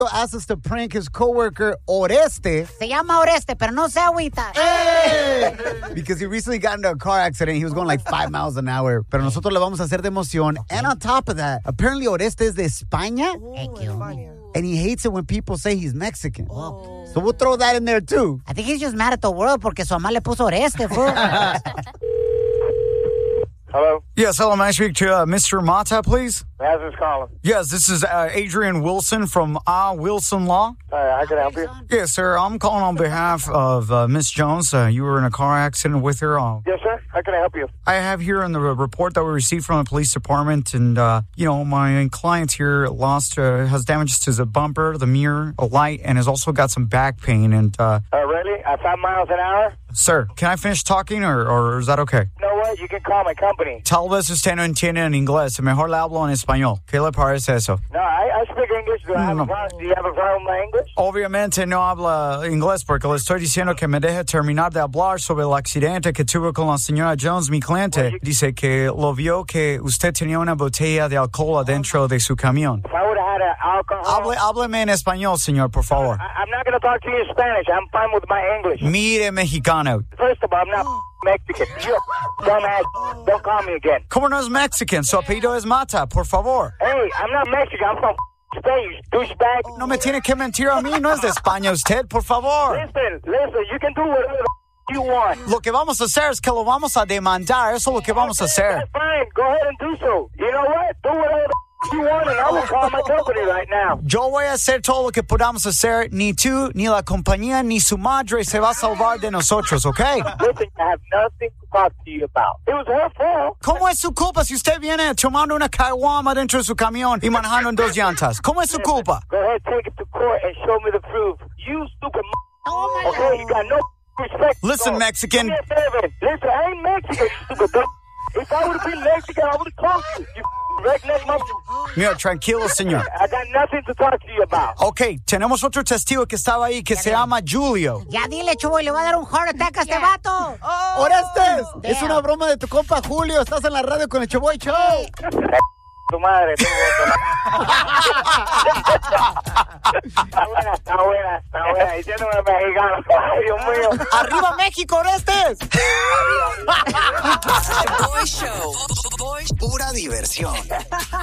asked us to prank his coworker Oreste. Se llama Oreste, pero no se agüita. Hey! Because he recently got into a car accident. He was going like 5 miles an hour. Pero nosotros le vamos a hacer de emoción. And on top of that, apparently Oreste is de España. Thank you. And he hates it when people say he's Mexican. Oh. So we'll throw that in there too. I think he's just mad at the world porque su mamá le puso Oreste, fool. Hello? Yes, hello. May I speak to Mr. Mata, please? How's this calling? Yes, this is Adrian Wilson from Wilson Law. How can I help you? Yes, sir. I'm calling on behalf of Miss Jones. You were in a car accident with her. Yes, sir. How can I help you? I have here in the report that we received from the police department, and, my client here has damages to the bumper, the mirror, a light, and has also got some back pain. And really? At 5 miles an hour? Sir, can I finish talking, or is that okay? You know what? You can call my company. Tal vez usted no entiende en inglés. Mejor le hablo en español. ¿Qué le parece eso? No, I speak English. Do you have a problem with English? Obviamente no habla inglés porque le estoy diciendo que me deje terminar de hablar sobre el accidente que tuvo con la señora Jones, mi cliente. Dice que lo vio que usted tenía una botella de alcohol adentro de su camión. If I would have had an alcohol... Hábleme en español, señor, por favor. I'm not going to talk to you in Spanish. I'm fine with my English. Mire, mexicano. First of all, I'm not Mexican. You dumbass. Don't call me again. ¿Cómo no es Mexican? Su apellido es Mata, por favor. Hey, I'm not Mexican. I'm from Spain, douchebag. No me tiene que mentir a mí. No es de España usted, por favor. Listen. You can do whatever you want. Lo que vamos a hacer es que lo vamos a demandar. Eso es lo que vamos a hacer. That's fine. Go ahead and do so. You know what? Do whatever you want, and I will call my company right now. Yo voy a hacer todo lo que podamos hacer. Ni tú, ni la compañía, ni su madre se va a salvar de nosotros, ¿ok? Listen, I have nothing to talk to you about. It was her fault. ¿Cómo es su culpa si usted viene tomando una caguama dentro de su camión y manejando en 2 llantas? ¿Cómo es su culpa? Go ahead, take it to court and show me the proof. You stupid okay, you got no respect. Listen, Mexican. Listen, I ain't Mexican, you stupid. If I would have been Mexican, I would have called you. You redneck motherfucker. Mira, tranquilo, señor. I got nothing to talk to you about. Ok, tenemos otro testigo que estaba ahí que se llama Julio. Ya dile, Chuboy, le va a dar un heart attack a este vato. Orestes, es una broma de tu compa Julio. Estás en la radio con el Chuboy Show. Tu madre, Está buena. Diciéndome mexicano. Ay, Dios mío. ¡Arriba México, Orestes! Boy Show. Pura diversión.